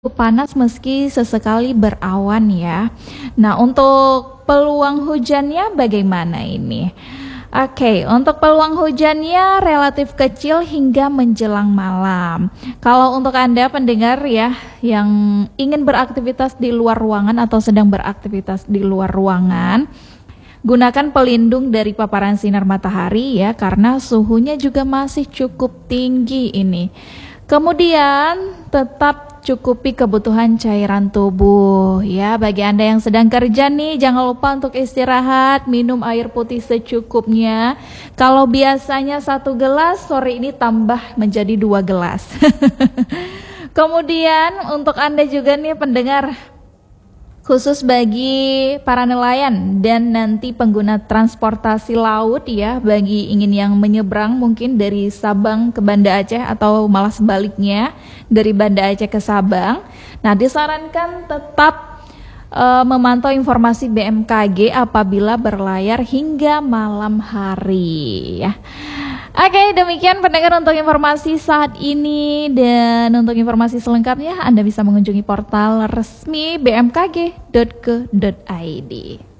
Panas meski sesekali berawan ya. Nah, untuk peluang hujannya bagaimana ini? Oke, untuk peluang hujannya relatif kecil hingga menjelang malam. Kalau untuk Anda pendengar ya yang ingin beraktivitas di luar ruangan atau sedang beraktivitas di luar ruangan, gunakan pelindung dari paparan sinar matahari ya karena suhunya juga masih cukup tinggi ini. Kemudian tetap cukupi kebutuhan cairan tubuh ya. Bagi Anda yang sedang kerja nih, jangan lupa untuk istirahat, minum air putih secukupnya. Kalau biasanya 1 gelas, sore ini tambah menjadi 2 gelas. Kemudian untuk Anda juga nih pendengar, khusus bagi para nelayan dan nanti pengguna transportasi laut ya, bagi ingin yang menyeberang mungkin dari Sabang ke Banda Aceh atau malah sebaliknya dari Banda Aceh ke Sabang. Nah, disarankan tetap memantau informasi BMKG apabila berlayar hingga malam hari ya. Oke, demikian pendengar untuk informasi saat ini, dan untuk informasi selengkapnya Anda bisa mengunjungi portal resmi bmkg.go.id.